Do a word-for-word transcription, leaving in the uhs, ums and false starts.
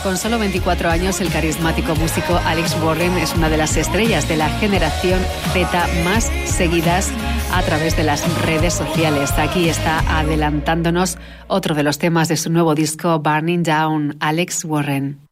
Con solo veinticuatro años, el carismático músico Alex Warren es una de las estrellas de la generación Z más seguidas a través de las redes sociales. Aquí está adelantándonos otro de los temas de su nuevo disco, Burning Down, Alex Warren.